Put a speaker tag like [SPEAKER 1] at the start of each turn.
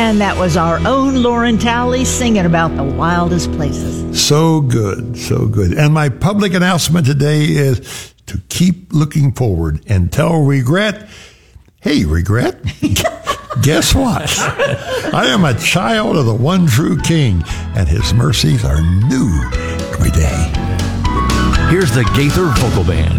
[SPEAKER 1] And that was our own Lauren Towley singing about the wildest places.
[SPEAKER 2] So good, so good. And my public announcement today is to keep looking forward and tell regret, hey, regret, guess what? I am a child of the one true King, and his mercies are new every day.
[SPEAKER 3] Here's the Gaither Vocal Band.